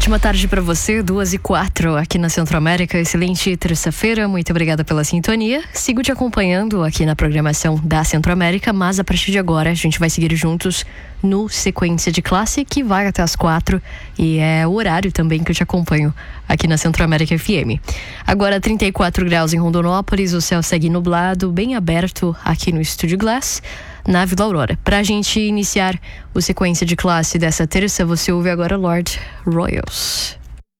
Ótima tarde para você, 2h04 aqui na Centro-América. Excelente terça-feira, muito obrigada pela sintonia. Sigo te acompanhando aqui na programação da Centro-América, mas a partir de agora a gente vai seguir juntos no Sequência de Classe, que vai até as 4 e é o horário também que eu te acompanho aqui na Centro-América FM. Agora 34 graus em Rondonópolis, o céu segue nublado, bem aberto aqui no Estúdio Glass, na Vila Aurora. Pra gente iniciar o Sequência de Classe dessa terça, você ouve agora Lorde Royals.